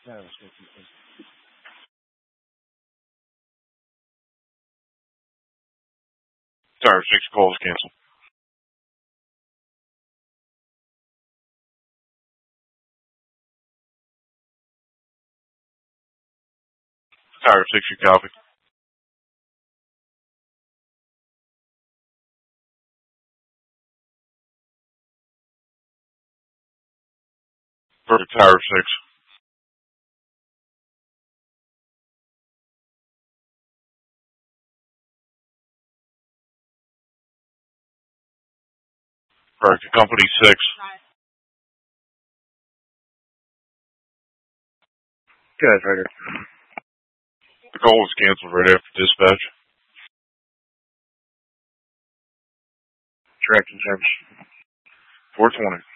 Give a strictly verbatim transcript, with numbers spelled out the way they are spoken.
Tower six calls canceled. Tower six, you copy. Perfect, Tower six. Perfect, company six. Good, Ryder. The call was canceled right after dispatch. Direct in service. four twenty.